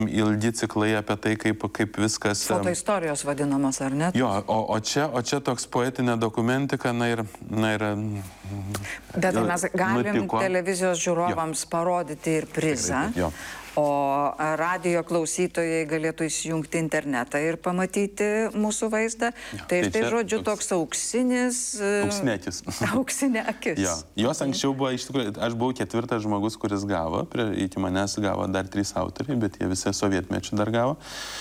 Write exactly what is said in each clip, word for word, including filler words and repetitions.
ilgi ciklai apie tai, kaip, kaip viskas... Foto istorijos vadinamas, ar ne? Jo, o, o, čia, o čia toks poetinė dokumentika, na ir... Na ir Bet tai mes galim nutiko. televizijos žiūrovams jo. parodyti ir prizą. Jo. O radijo klausytojai galėtų įsijungti internetą ir pamatyti mūsų vaizdą. Ja, tai štai žodžiu toks, toks auksinis... Auksinė akis. Auksinė akis. Ja. Jos anksčiau buvo, iš tikrųjų, aš buvau ketvirtas žmogus, kuris gavo, prie, iki manęs gavo dar trys autoriai, bet jie visi sovietmečių dar gavo.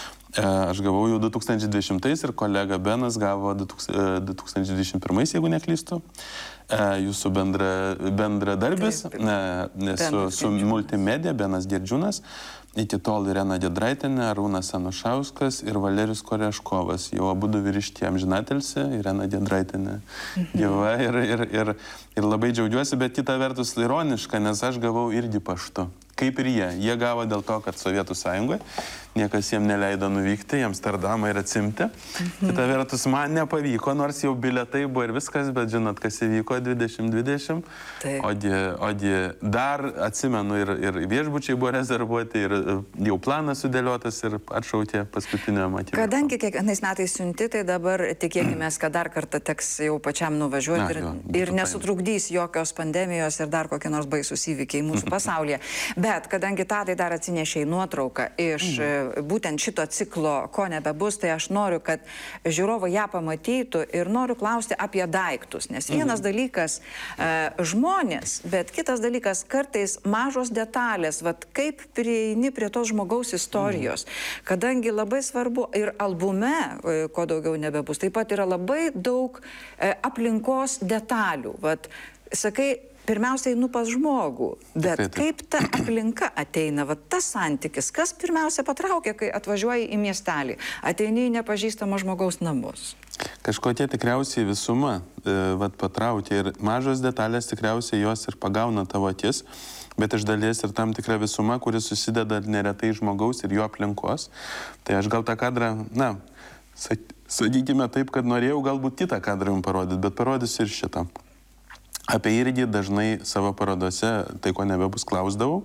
Aš gavau jau du tūkstančiai dvidešimtais ir kolega Benas gavo du tūkstančiai dvidešimt pirmais, jeigu neklystu. Jūsų bendra, bendradarbis su, su multimedia, Benas Girdžiūnas, iki tol Irena Giedraitienė, Arūnas Anušauskas ir Valerijus Koreškovas. Jau abudu vyrišti amžinatelsi, Irena Giedraitienė gyva ir, ir, ir, ir labai džiaugiuosi, bet kita vertus ironiška, nes aš gavau irgi paštu. Kaip ir jie. Jie gavo dėl to, kad Sovietų Sąjungoje niekas jiems neleido nuvykti, į Amsterdamą ir atsimti. Mhm. Kita vertus, man nepavyko, nors jau bilietai buvo ir viskas, bet žinot, kas įvyko dvidešimt dvidešimt. Ogi, ogi dar atsimenu ir, ir viešbučiai buvo rezervuoti, ir jau planas sudėliotas ir atšautė paskutinio matymą. Kadangi kiekvienais metais siunti, tai dabar tikėkime, kad dar kartą teks jau pačiam nuvažiuoti. Na, ir, jo, ir nesutrukdys jokios pandemijos ir dar kokie nors baisus įvykiai mūsų pasaulyje. Bet kadangi Tadai dar atsinešė nuotrauką iš mm. būtent šito ciklo Ko nebebus, tai aš noriu, kad žiūrovai ją pamatytų ir noriu klausti apie daiktus. Nes vienas mm. dalykas e, žmonės, bet kitas dalykas kartais mažos detalės, vat kaip prieini prie tos žmogaus istorijos. Mm. Kadangi labai svarbu ir albume, e, Ko daugiau nebebus, taip pat yra labai daug e, aplinkos detalių. Vat, sakai, pirmiausiai einu pas žmogų, bet kaip ta aplinka ateina, va, tas santykis, kas pirmiausia patraukia, kai atvažiuoji į miestelį, ateini į nepažįstamą žmogaus namus? Kažkokie tikriausiai visuma e, vat, patraukia ir mažos detalės tikriausiai jos ir pagauna tavo akis, bet iš dalies ir tam tikra visuma, kuri susideda neretai žmogaus ir jo aplinkos. Tai aš gal tą kadrą, na, sakykime taip, kad norėjau galbūt kitą kadrą jums parodyti, bet parodysiu ir šitą. Apie irgi dažnai savo parodose, tai ko nebebus, klausdavau.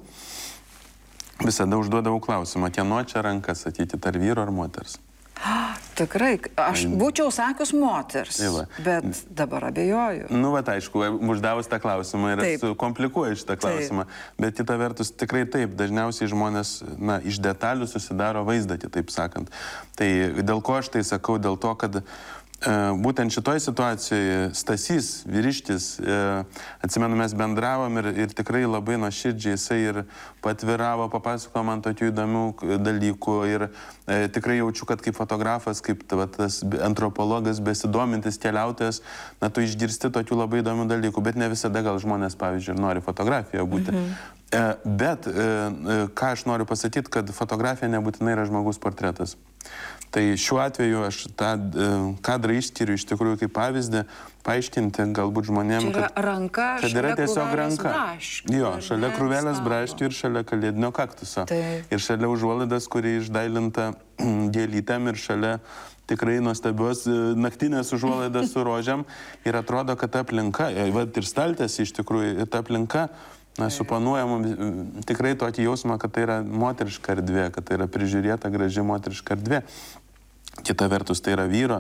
Visada užduodavau klausimą, kieno čia rankas sakyti, ar vyro ar moters. Tikrai, aš būčiau sakius moters, bet dabar abejoju. Nu, va, aišku, uždavus tą klausimą ir komplikuoju šitą klausimą. Taip. Bet kita vertus, tikrai taip, dažniausiai žmonės, na, iš detalių susidaro vaizdą, taip sakant. Tai dėl ko aš tai sakau, dėl to, kad būtent šitoj situacijoje Stasys, vyrištis, atsimenu, mes bendravom ir, ir tikrai labai nuoširdžiai jisai ir patviravo, papasakojo man tokių įdomių dalykų ir e, tikrai jaučiu, kad kaip fotografas, kaip va, tas antropologas, besidomintis keliautojas, na, tu išgirsti tokių labai įdomių dalykų, bet ne visada gal žmonės, pavyzdžiui, nori fotografiją būti. Mhm. E, bet e, ką aš noriu pasakyti, kad fotografija nebūtinai yra žmogus portretas. Tai šiuo atveju aš tą kadrą išskiriu iš tikrųjų kaip pavyzdį, paaiškinti galbūt žmonėms, kad, ranka, kad yra tiesiog ranka. Braškių, jo, šalia krūvelės braškių ir šalia kalėdinio kaktuso. Tai. Ir šalia užuolaidas, kuri išdailinta gėlytėm ir šalia tikrai nuostabios naktinės užuolaidas su rožėm. Ir atrodo, kad ta aplinka, ir staltės iš tikrųjų, ir ta aplinka, na, suponuoja mums tikrai tokį jausmą, kad tai yra moteriška erdvė, kad tai yra prižiūrėta, graži moteriška erdvė. Kita vertus, tai yra vyro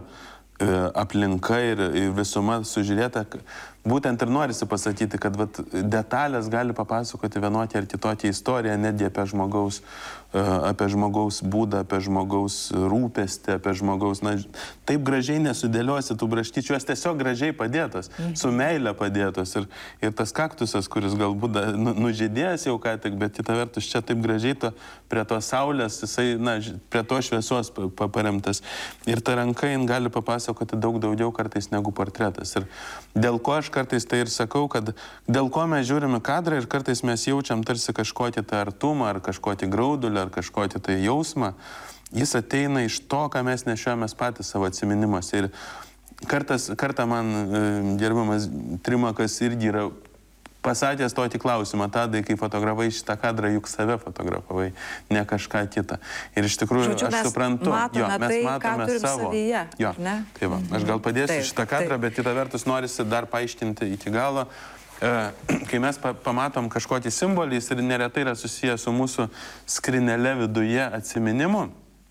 aplinka ir visuma sužiūrėta. Būtent ir norisi pasakyti, kad vat, detalės gali papasakoti vienokią ar kitokią istoriją, netgi apie žmogaus, apie žmogaus būdą, apie žmogaus rūpestį, apie žmogaus... Na, taip gražiai nesudėliosi tų braškyčių, jos tiesiog gražiai padėtos, mhm. su meile padėtos. Ir, ir tas kaktusas, kuris galbūt nu, nužydėjęs jau ką tik, bet kita vertus čia taip gražiai to, prie to saulės, jisai, na, prie to šviesos paremtas. Ir ta ranka jin gali papasakoti daug daugiau kartais negu portretas. Ir dėl ko aš kartais tai ir sakau, kad dėl ko mes žiūrime kadrą ir kartais mes jaučiam tarsi kažkokį tą artumą, ar kažkokį graudulį, ar kažkokį tai jausmą, jis ateina iš to, ką mes nešiojamės patys savo atsiminimuose. Ir kartas, kartą man gerbiamas Trimakas irgi yra pasakęs tokį klausimą, Tadai, kai fotografai šitą kadrą, juk save fotografavai, ne kažką kitą. Ir iš tikrųjų, žodžiu, aš suprantu, matome jo, mes tai, matome savo. Savyje, jo, tai va, aš gal padėsiu taip, šitą kadrą, taip. Bet kita vertus norisi dar paaiškinti iki galo, kai mes pamatom kažkokį simbolį, jis ir neretai yra susijęs su mūsų skrinele viduje atsiminimu.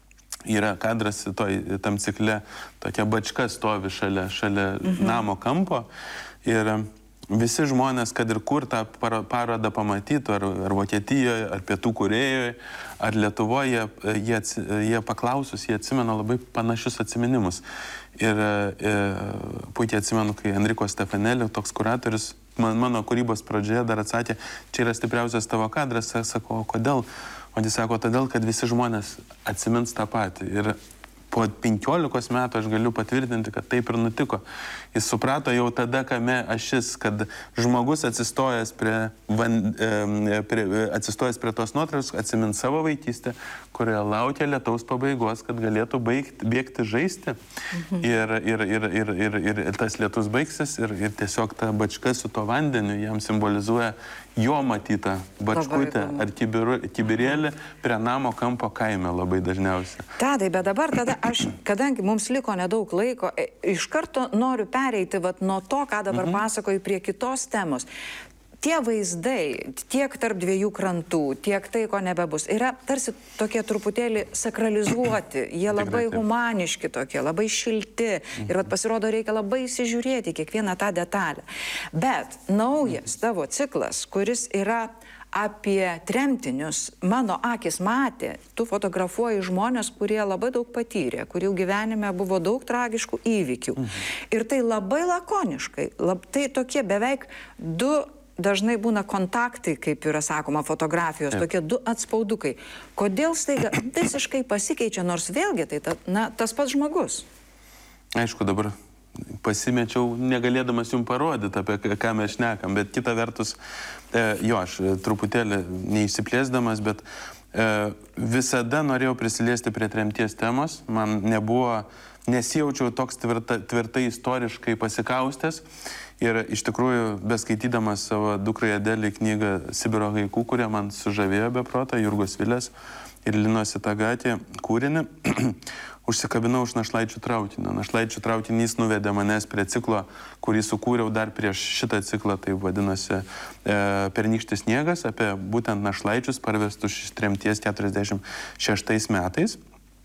Yra kadras toj, tam cikle, tokia bačka stovi šalia, šalia mhm. namo kampo. Ir visi žmonės, kad ir kur tą parodą pamatytų, ar, ar Vokietijoje, ar Pietų Korėjoje, ar Lietuvoje, jie, jie paklausus, jie atsimena labai panašius atsiminimus. Ir e, puikiai atsimenu, kai Enrico Stefanelli, toks kuratorius, man, mano kūrybos pradžioje dar atsakė, čia yra stipriausias tavo kadras, sako, o kodėl? O jis sako, todėl, kad visi žmonės atsimins tą patį. Ir po penkiolikos metų aš galiu patvirtinti, kad taip ir nutiko. Jis suprato jau tada, kame ašis, kad žmogus atsistojęs prie, van, e, prie, atsistojęs prie tos nuotraukos atsimins savo vaikystę, kurioje laukia lietaus pabaigos, kad galėtų baigti, bėgti žaisti. Mhm. Ir, ir, ir, ir, ir, ir tas lietus baigsis ir, ir tiesiog ta bačka su to vandeniu jam simbolizuoja jo matytą bačkutę ar kibirėlį prie namo kampo kaime labai dažniausiai. Tadai, bet dabar tada aš, kadangi mums liko nedaug laiko, iš karto noriu pereiti vat, nuo to, ką dabar mhm. pasakoju, prie kitos temos. Tie vaizdai, tiek tarp dviejų krantų, tiek tai, ko nebebus, yra tarsi tokie truputėlį sakralizuoti, jie labai humaniški tokie, labai šilti mhm. ir vat, pasirodo reikia labai įsižiūrėti kiekvieną tą detalę. Bet naujas tavo ciklas, kuris yra apie tremtinius, mano akis matė, tu fotografuoji žmonės, kurie labai daug patyrė, kurių gyvenime buvo daug tragiškų įvykių. Mhm. Ir tai labai lakoniškai, lab, tai tokie beveik du dažnai būna kontaktai, kaip yra sakoma, fotografijos, tokie du atspaudukai. Kodėl staiga visiškai pasikeičia, nors vėlgi tai ta, na, tas pats žmogus? Aišku, dabar pasimečiau, negalėdamas jums parodyti, apie ką mes šnekam, bet kita vertus, e, jo, aš truputėlį neįsiplėsdamas, bet e, visada norėjau prisiliesti prie tremties temos, man nebuvo, nesijaučiau toks tvirta, tvirtai istoriškai pasikaustęs. Ir iš tikrųjų, beskaitydamas savo dukrai Adelį knygą Sibiro haiku, kurie man sužavėjo beprotą, Jurgos Vilės ir Linos Itagatė kūrinį, užsikabinau už Našlaičių traukinio. Našlaičių traukinys nuvedė manęs prie ciklo, kurį sukūriau dar prieš šitą ciklą, tai vadinasi e, Pernykštis sniegas, apie būtent našlaičius parvestus iš tremties keturiasdešimt šeštais metais.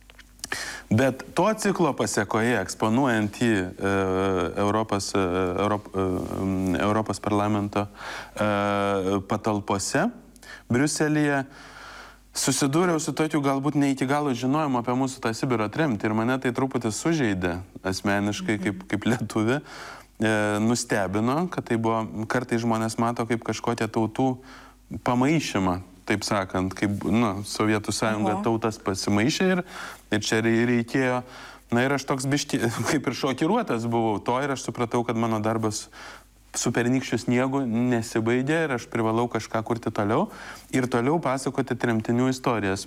Bet to ciklo pasekoje, eksponuojant į e, Europos, e, Europ, e, Europos parlamento e, patalpose Briuselyje, susidūriau su tokiu galbūt ne iki galo žinojimu apie mūsų tą Sibiro tremtį ir mane tai truputį sužeidė asmeniškai kaip, kaip lietuvį, e, nustebino, kad tai buvo, kartais žmonės mato kaip kažkokią tautų pamaišymą. Taip sakant, kaip, nu, Sovietų sąjunga Oho. tautas pasimaišė ir, ir čia reikėjo, na ir aš toks biški, kaip ir šokiruotas buvau to ir aš supratau, kad mano darbas su Pernykščiu sniegu nesibaigė ir aš privalau kažką kurti toliau ir toliau pasakoti tremtinių istorijas.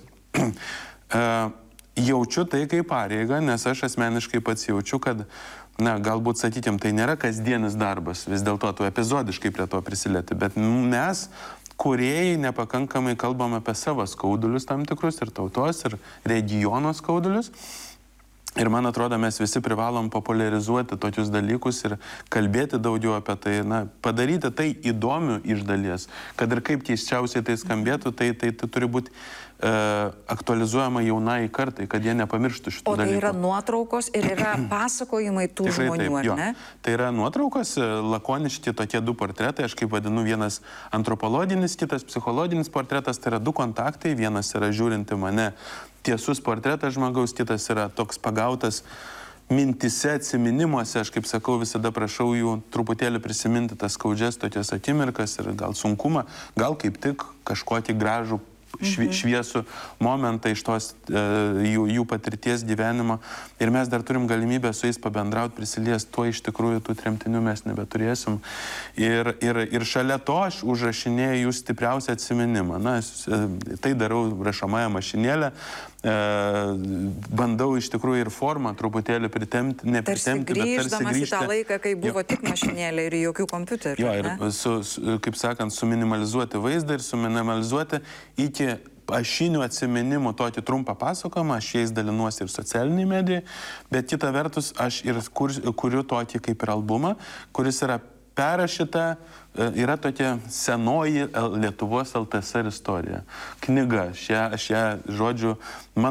Jaučiu tai kaip pareigą, nes aš asmeniškai pats jaučiu, kad, na, galbūt, sakykime, tai nėra kasdienis darbas, vis dėlto tu epizodiškai prie to prisilieti, bet mes kūrėjai nepakankamai kalbam apie savo skaudulius tam tikrus ir tautos, ir regiono skaudulius. Ir man atrodo, mes visi privalom populiarizuoti tokius dalykus ir kalbėti daugiau apie tai, na, padaryti tai įdomiu iš dalies. Kad ir kaip keisčiausiai tai skambėtų, tai, tai, tai turi būti e, aktualizuojama jaunai kartai, kad jie nepamirštų šitų dalykų. O tai dalykų. Yra nuotraukos ir yra pasakojimai tų Tikrai žmonių, taip, ar jo. ne? Tai yra nuotraukos, lakoniški tokie du portretai, aš kaip vadinu, vienas antropologinis, kitas psichologinis portretas, tai yra du kontaktai, vienas yra žiūrinti mane tiesus portretas žmogaus, kitas yra toks pagautas mintise, atsiminimuose, aš kaip sakau, visada prašau jų truputėlį prisiminti tas skaudžias tokias akimirkas ir gal sunkumą, gal kaip tik kažkokį gražų švi, šviesų momentą iš tos e, jų, jų patirties gyvenimo. Ir mes dar turim galimybę su jais pabendrauti, prisiliesti, tuo iš tikrųjų tų tremtinių mes nebeturėsim. Ir, ir, ir šalia to aš užrašinėjau jų stipriausią atsiminimą. Na, tai darau rašomąją mašinėlę. E, bandau iš tikrųjų ir formą truputėlį pritemti, nepritempti, bet tarsi grįždamas į tą laiką, kai buvo jo. tik mašinėlė ir jokių kompiuterių. Jo, ir su, su, kaip sakant, suminimalizuoti vaizdą ir suminimalizuoti iki ašinių atsiminimų tokį trumpą pasakojimą, aš jais dalinuosi ir socialiniai medijai, bet kita vertus aš ir kur, kuriu tokį kaip ir albumą, kuris yra perrašyta, yra tokia senoji Lietuvos L T S R istorija. Knyga, šią, šią žodžiu, man